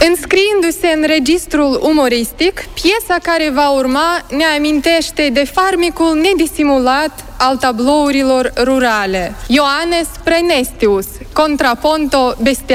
Înscriindu-se în registrul umoristic, piesa care va urma ne amintește de farmecul nedisimulat al tablourilor rurale. Ioannes Prenestius, contraponto bestia